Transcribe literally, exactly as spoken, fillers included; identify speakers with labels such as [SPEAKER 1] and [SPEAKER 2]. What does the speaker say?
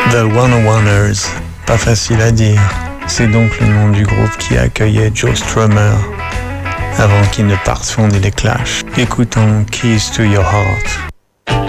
[SPEAKER 1] The One-O-Oneers, pas facile à dire. C'est donc le nom du groupe qui accueillait Joe Strummer avant qu'il ne parte fonder les Clash. Écoutons Keys to Your Heart.